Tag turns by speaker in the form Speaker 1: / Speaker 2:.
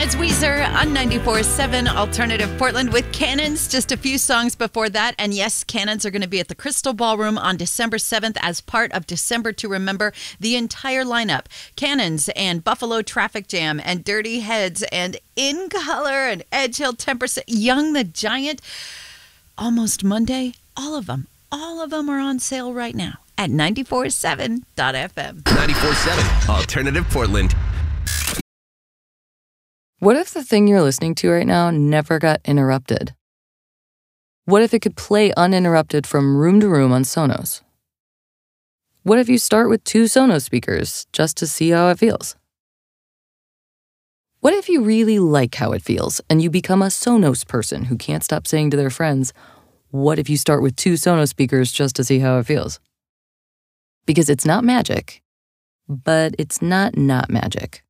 Speaker 1: It's Weezer on 94.7 Alternative Portland with Cannons. Just a few songs before that. And yes, Cannons are going to be at the Crystal Ballroom on December 7th as part of December to Remember. The entire lineup. Cannons and Buffalo Traffic Jam and Dirty Heads and In Color and Edge Hill 10%. Young the Giant. Almost Monday. All of them are on sale right now at 94.7.fm.
Speaker 2: 94.7 Alternative Portland.
Speaker 3: What if the thing you're listening to right now never got interrupted? What if it could play uninterrupted from room to room on Sonos? What if you start with 2 Sonos speakers just to see how it feels? What if you really like how it feels and you become a Sonos person who can't stop saying to their friends, what if you start with 2 Sonos speakers just to see how it feels? Because it's not magic, but it's not magic.